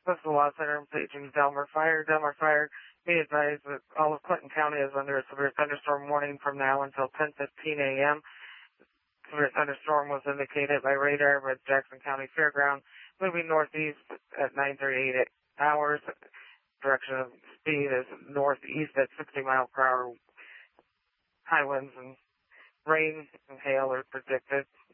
Coastal Law Center and paging Delmar Fire. Delmar Fire, be advised that all of Clinton County is under a severe thunderstorm warning from now until 10:15 a.m. Severe thunderstorm was indicated by radar with Jackson County Fairground, moving northeast at 9:38 hours. Direction of speed is northeast at 60 mile per hour. High winds and rain and hail are predicted.